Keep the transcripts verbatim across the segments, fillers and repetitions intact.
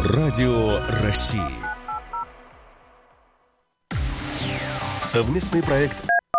Радио России. Совместный проект.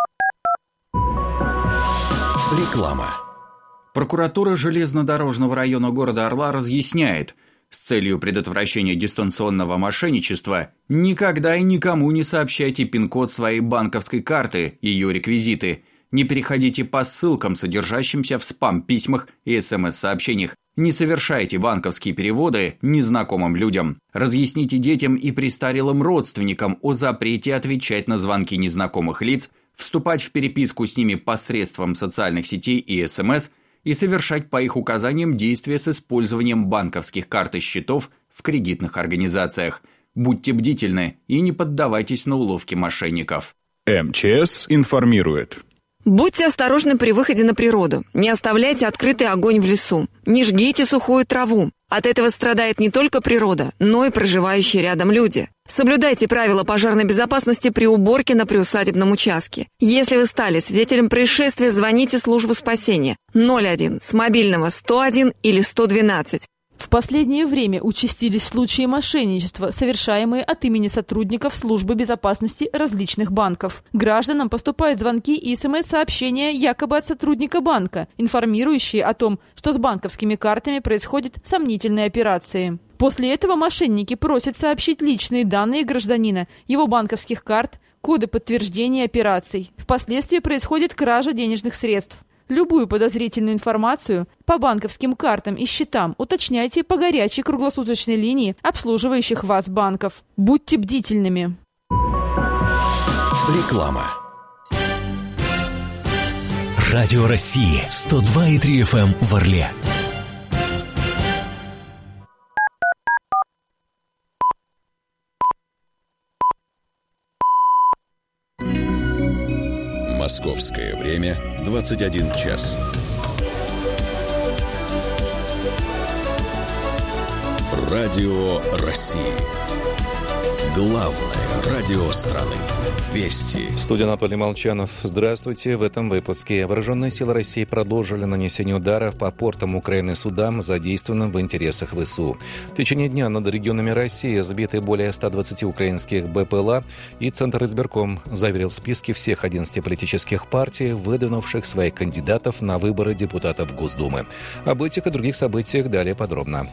Реклама. Прокуратура железнодорожного района города Орла разъясняет, с целью предотвращения дистанционного мошенничества никогда и никому не сообщайте пин-код своей банковской карты, ее реквизиты. Не переходите по ссылкам, содержащимся в спам-письмах и эс эм эс-сообщениях. Не совершайте банковские переводы незнакомым людям. Разъясните детям и престарелым родственникам о запрете отвечать на звонки незнакомых лиц, вступать в переписку с ними посредством социальных сетей и эс эм эс и совершать по их указаниям действия с использованием банковских карт и счетов в кредитных организациях. Будьте бдительны и не поддавайтесь на уловки мошенников. эм че эс информирует. Будьте осторожны при выходе на природу. Не оставляйте открытый огонь в лесу. Не жгите сухую траву. От этого страдает не только природа, но и проживающие рядом люди. Соблюдайте правила пожарной безопасности при уборке на приусадебном участке. Если вы стали свидетелем происшествия, звоните в службу спасения ноль один с мобильного сто один или сто двенадцать. В последнее время участились случаи мошенничества, совершаемые от имени сотрудников службы безопасности различных банков. Гражданам поступают звонки и эс эм эс-сообщения якобы от сотрудника банка, информирующие о том, что с банковскими картами происходят сомнительные операции. После этого мошенники просят сообщить личные данные гражданина, его банковских карт, коды подтверждения операций. Впоследствии происходит кража денежных средств. Любую подозрительную информацию по банковским картам и счетам уточняйте по горячей круглосуточной линии обслуживающих вас банков. Будьте бдительными. Реклама. Радио России сто два и три эф эм в Орле. Московское время двадцать один час. Радио России. Главное радио страны. Вести. В студии Анатолий Молчанов. Здравствуйте. В этом выпуске. Вооруженные силы России продолжили нанесение ударов по портам Украины и судам, задействованным в интересах вэ эс у. В течение дня над регионами России сбиты более ста двадцати украинских бэ пэ эл а, и Центр избирком заверил списки всех одиннадцати политических партий, выдвинувших своих кандидатов на выборы депутатов Госдумы. Об этих и других событиях далее подробно.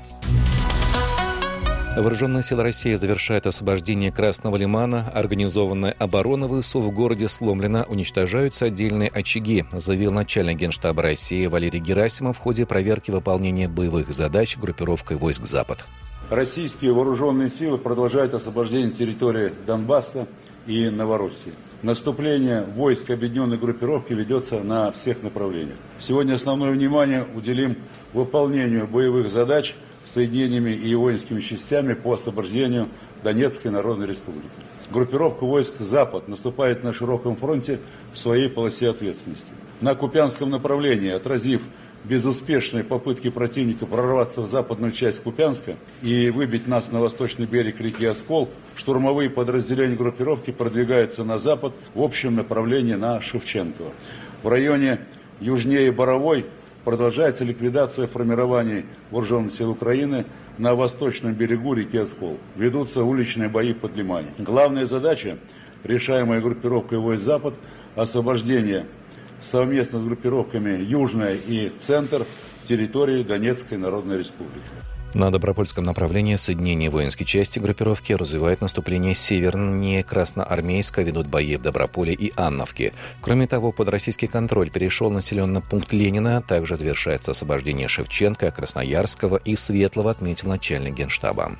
Вооруженные силы России завершают освобождение Красного Лимана. Организованная оборона вэ эс у в городе сломлена. Уничтожаются отдельные очаги, заявил начальник Генштаба России Валерий Герасимов в ходе проверки выполнения боевых задач группировкой войск «Запад». Российские вооруженные силы продолжают освобождение территории Донбасса и Новороссии. Наступление войск объединенной группировки ведется на всех направлениях. Сегодня основное внимание уделим выполнению боевых задач соединениями и воинскими частями по освобождению Донецкой Народной Республики. Группировка войск «Запад» наступает на широком фронте в своей полосе ответственности. На Купянском направлении, отразив безуспешные попытки противника прорваться в западную часть Купянска и выбить нас на восточный берег реки Оскол, штурмовые подразделения группировки продвигаются на запад в общем направлении на Шевченково. В районе южнее Боровой продолжается ликвидация формирований вооруженных сил Украины на восточном берегу реки Оскол. Ведутся уличные бои под Лимане. Главная задача, решаемая группировкой войск «Запад», освобождение совместно с группировками «Южная» и «Центр» территории Донецкой Народной Республики. На Добропольском направлении соединения воинской части группировки развивают наступление севернее Красноармейска, ведут бои в Доброполе и Анновке. Кроме того, под российский контроль перешел населенный пункт Ленина, также завершается освобождение Шевченко, Красноярского и Светлого, отметил начальник Генштаба.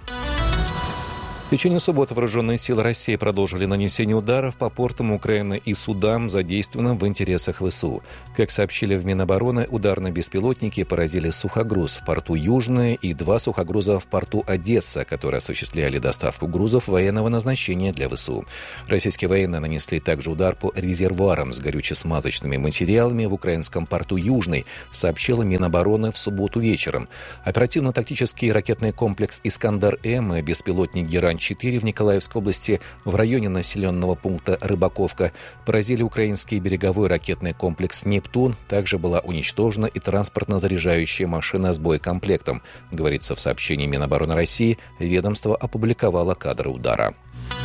В течение субботы вооруженные силы России продолжили нанесение ударов по портам Украины и судам, задействованным в интересах вэ эс у. Как сообщили в Минобороны, ударные беспилотники поразили сухогруз в порту Южное и два сухогруза в порту Одесса, которые осуществляли доставку грузов военного назначения для вэ эс у. Российские военные нанесли также удар по резервуарам с горюче-смазочными материалами в украинском порту Южный, сообщила Минобороны в субботу вечером. Оперативно-тактический ракетный комплекс «Искандар-М» и беспилотник «Геранч» четыре в Николаевской области в районе населенного пункта Рыбаковка поразили украинский береговой ракетный комплекс «Нептун». Также была уничтожена и транспортно-заряжающая машина с боекомплектом. Говорится в сообщении Минобороны России, ведомство опубликовало кадры удара.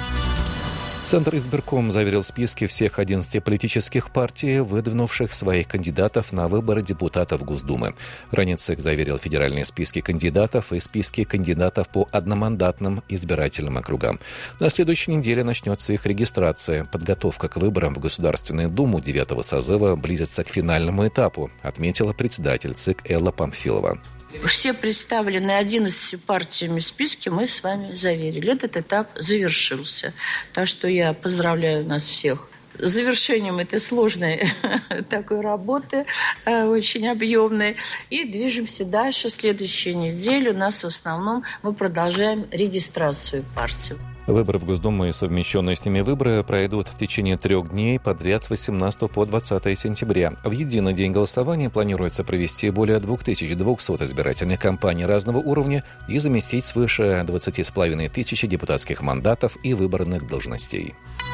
Центр избирком заверил списки всех одиннадцати политических партий, выдвинувших своих кандидатов на выборы депутатов Госдумы. Ранее ЦИК заверил федеральные списки кандидатов и списки кандидатов по одномандатным избирательным округам. На следующей неделе начнется их регистрация. Подготовка к выборам в Государственную Думу девятого созыва близится к финальному этапу, отметила председатель ЦИК Элла Памфилова. Все представленные одиннадцатью партиями списки мы с вами заверили. Этот этап завершился. Так что я поздравляю нас всех с завершением этой сложной такой работы, очень объемной. И движемся дальше. Следующую неделю у нас в основном мы продолжаем регистрацию партий. Выборы в Госдуму и совмещенные с ними выборы пройдут в течение трех дней подряд с восемнадцатого по двадцатое сентября. В единый день голосования планируется провести более две тысячи двести избирательных кампаний разного уровня и заместить свыше двадцать с половиной тысяч депутатских мандатов и выборных должностей.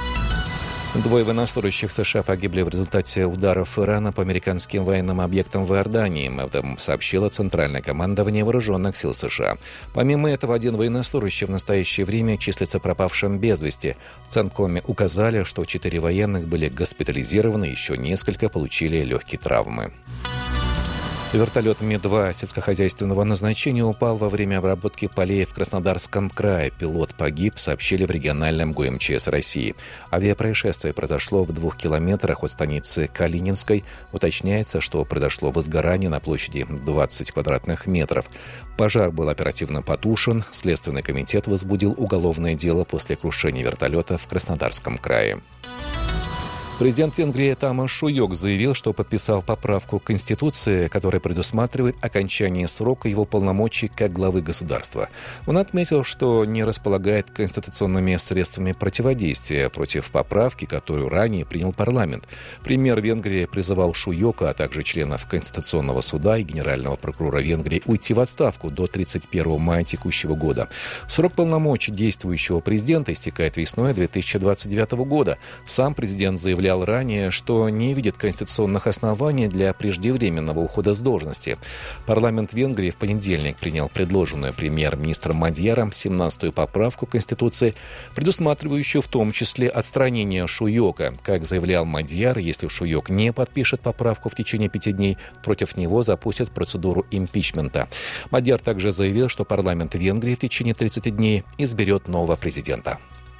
Двое военнослужащих США погибли в результате ударов Ирана по американским военным объектам в Иордании. Об этом сообщило Центральное командование Вооруженных сил США. Помимо этого, один военнослужащий в настоящее время числится пропавшим без вести. В Центкоме указали, что четыре военных были госпитализированы, еще несколько получили легкие травмы. Вертолет Ми два сельскохозяйственного назначения упал во время обработки полей в Краснодарском крае. Пилот погиб, сообщили в региональном Г У Эм Че Эс России. Авиапроисшествие произошло в двух километрах от станицы Калининской. Уточняется, что произошло возгорание на площади двадцать квадратных метров. Пожар был оперативно потушен. Следственный комитет возбудил уголовное дело после крушения вертолета в Краснодарском крае. Президент Венгрии Тамас Шуйок заявил, что подписал поправку к Конституции, которая предусматривает окончание срока его полномочий как главы государства. Он отметил, что не располагает конституционными средствами противодействия против поправки, которую ранее принял парламент. Премьер Венгрии призывал Шуйока, а также членов Конституционного суда и генерального прокурора Венгрии уйти в отставку до тридцать первого мая текущего года. Срок полномочий действующего президента истекает весной две тысячи двадцать девятого года. Сам президент заявлял ранее, что не видит конституционных оснований для преждевременного ухода с должности. Парламент Венгрии в понедельник принял предложенную премьер-министром Мадьяром семнадцатую поправку Конституции, предусматривающую в том числе отстранение Шуйока. Как заявлял Мадьяр, если Шуйок не подпишет поправку в течение пяти дней, против него запустят процедуру импичмента. Мадьяр также заявил, что парламент Венгрии в течение тридцати дней изберет нового президента.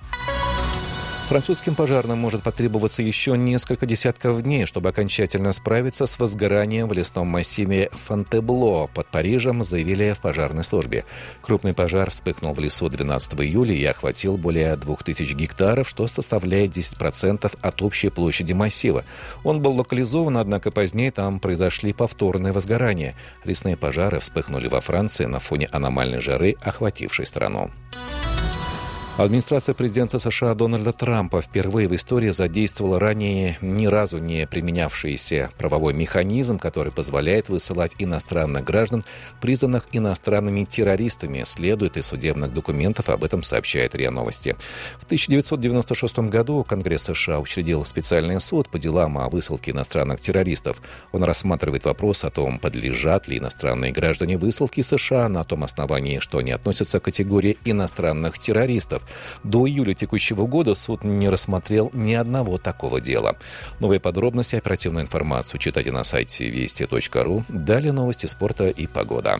Французским пожарным может потребоваться еще несколько десятков дней, чтобы окончательно справиться с возгоранием в лесном массиве Фонтебло под Парижем, заявили в пожарной службе. Крупный пожар вспыхнул в лесу двенадцатого июля и охватил более двух тысяч гектаров, что составляет десять процентов от общей площади массива. Он был локализован, однако позднее там произошли повторные возгорания. Лесные пожары вспыхнули во Франции на фоне аномальной жары, охватившей страну. Администрация президента США Дональда Трампа впервые в истории задействовала ранее ни разу не применявшийся правовой механизм, который позволяет высылать иностранных граждан, признанных иностранными террористами, следует из судебных документов, об этом сообщает РИА Новости. В тысяча девятьсот девяносто шестом году Конгресс США учредил специальный суд по делам о высылке иностранных террористов. Он рассматривает вопрос о том, подлежат ли иностранные граждане высылке США на том основании, что они относятся к категории иностранных террористов. До июля текущего года суд не рассмотрел ни одного такого дела. Новые подробности, оперативную информацию читайте на сайте вести точка ру. Далее новости спорта и погода.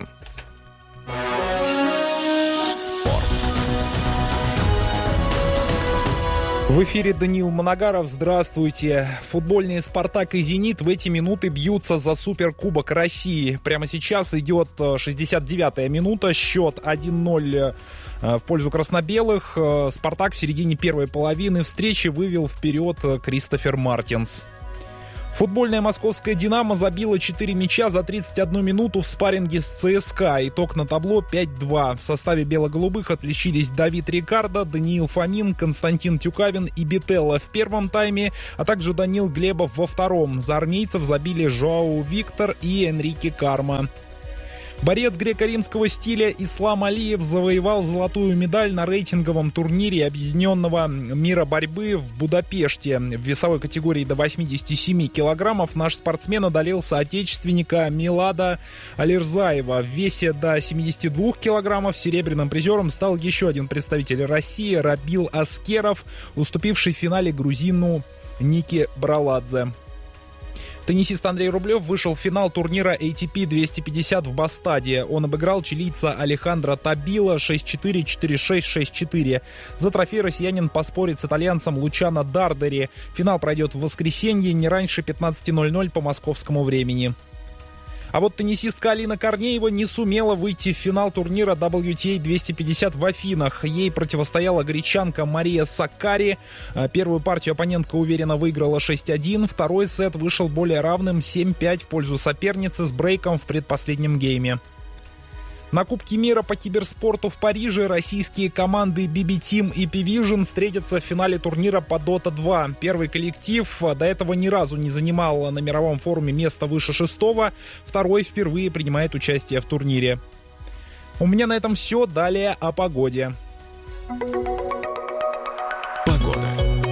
Спорт. В эфире Даниил Моногаров. Здравствуйте. Футбольные «Спартак» и «Зенит» в эти минуты бьются за Суперкубок России. Прямо сейчас идет шестьдесят девятая минута. Счет один ноль в пользу красно-белых. «Спартак» в середине первой половины встречи вывел вперед Кристофер Мартинс. Футбольная московская «Динамо» забила четыре мяча за тридцать одну минуту в спарринге с ЦСКА. Итог на табло пять два. В составе бело-голубых отличились Давид Рикардо, Даниил Фомин, Константин Тюкавин и Бителло в первом тайме, а также Данил Глебов во втором. За армейцев забили Жоау Виктор и Энрике Карма. Борец греко-римского стиля Ислам Алиев завоевал золотую медаль на рейтинговом турнире Объединенного мира борьбы в Будапеште. В весовой категории до восьмидесяти семи килограммов наш спортсмен одолел соотечественника Милада Алирзаева. В весе до семидесяти двух килограммов серебряным призером стал еще один представитель России Рабил Аскеров, уступивший в финале грузину Нике Браладзе. Теннисист Андрей Рублев вышел в финал турнира эй ти пи двести пятьдесят в Бастаде. Он обыграл чилийца Алехандро Табила шесть четыре, четыре шесть, шесть четыре. За трофей россиянин поспорит с итальянцем Лучано Дардери. Финал пройдет в воскресенье не раньше пятнадцати ноль-ноль по московскому времени. А вот теннисистка Алина Корнеева не сумела выйти в финал турнира дабл ю ти эй двести пятьдесят в Афинах. Ей противостояла гречанка Мария Саккари. Первую партию оппонентка уверенно выиграла шесть один. Второй сет вышел более равным семь пять в пользу соперницы с брейком в предпоследнем гейме. На Кубке мира по киберспорту в Париже российские команды би би Team и пи Vision встретятся в финале турнира по Дота два. Первый коллектив до этого ни разу не занимал на мировом форуме место выше шестого. Второй впервые принимает участие в турнире. У меня на этом все. Далее о погоде. Погода.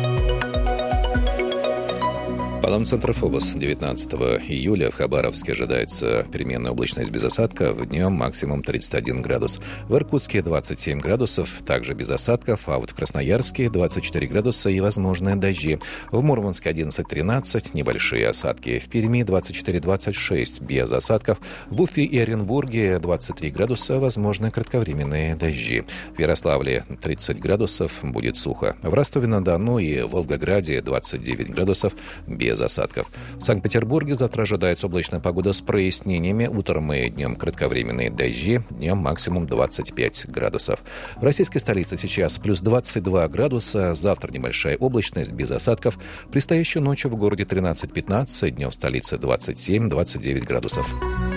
По данным Центра ФОБОС, девятнадцатого июля в Хабаровске ожидается переменная облачность без осадков, днем максимум тридцать один градус. В Иркутске двадцать семь градусов, также без осадков, а вот в Красноярске двадцать четыре градуса и возможные дожди. В Мурманске одиннадцать тринадцать, небольшие осадки. В Перми двадцать четыре двадцать шесть, без осадков. В Уфе и Оренбурге двадцать три градуса, возможны кратковременные дожди. В Ярославле тридцать градусов, будет сухо. В Ростове-на-Дону и Волгограде двадцать девять градусов, без осадков. В Санкт-Петербурге завтра ожидается облачная погода с прояснениями. Утром и днем кратковременные дожди, днем максимум двадцать пять градусов. В российской столице сейчас плюс двадцать два градуса, завтра небольшая облачность без осадков. Предстоящей ночью в городе тринадцать пятнадцать, днем в столице двадцать семь двадцать девять градусов.